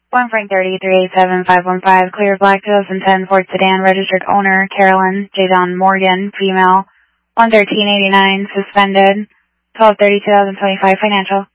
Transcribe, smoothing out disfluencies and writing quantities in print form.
1 Frank 3387515, clear black 2010 Ford sedan, registered owner Carolyn J. Don Morgan, female, 11389, suspended, 12/30/2025, financial.